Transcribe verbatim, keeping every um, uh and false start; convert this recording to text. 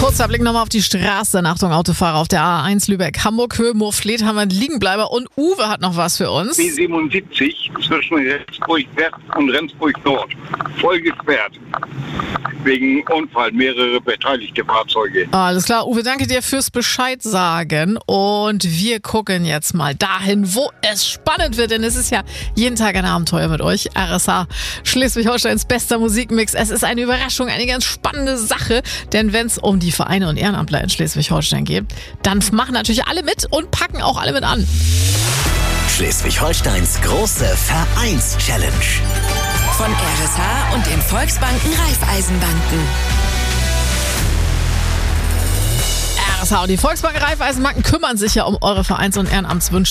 Kurzer Blick nochmal auf die Straße. Achtung, Autofahrer auf der A eins Lübeck-Hamburg, Höhe Moorfleet haben wir einen Liegenbleiber und Uwe hat noch was für uns. B siebenundsiebzig zwischen Rendsburg-West und Rendsburg-Nord. Voll gesperrt. Wegen Unfall, mehrere beteiligte Fahrzeuge. Alles klar, Uwe, danke dir fürs Bescheid sagen. Und wir gucken jetzt mal dahin, wo es spannend wird, denn es ist ja jeden Tag ein Abenteuer mit euch. R S H, Schleswig-Holsteins bester Musikmix. Es ist eine Überraschung, eine ganz spannende Sache, denn wenn es um die Vereine und Ehrenamtler in Schleswig-Holstein geht, dann machen natürlich alle mit und packen auch alle mit an. Schleswig-Holsteins große Vereins-Challenge. Von R S H und den Volksbanken Raiffeisenbanken. R S H und die Volksbanken Raiffeisenbanken kümmern sich ja um eure Vereins- und Ehrenamtswünsche.